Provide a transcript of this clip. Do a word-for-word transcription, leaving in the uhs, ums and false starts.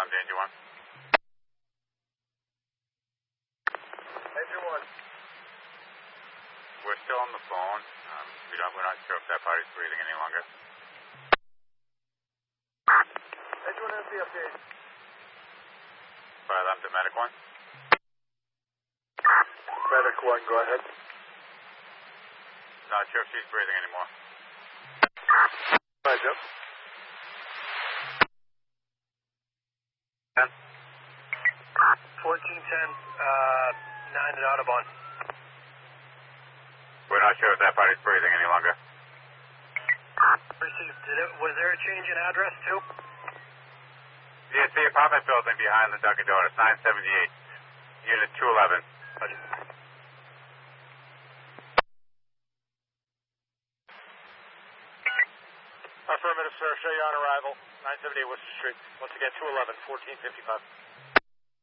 on danger one. Danger one. We're still on the phone. Um, we don't, we're not sure if that party's breathing any longer. Danger one has the update. Fire them to medic one. Medic one, go ahead. Not sure if she's breathing anymore. Right, yep. fourteen ten, uh, nine at Audubon. We're not sure if that party's breathing any longer. Received. Did it, was there a change in address, too? Yeah, it's the apartment building behind the Dunkin' Donuts, nine seventy-eight, unit two eleven. Affirmative, sir. Show you on arrival. nine seventy-eight Worcester Street. Once again, two eleven, fourteen fifty-five.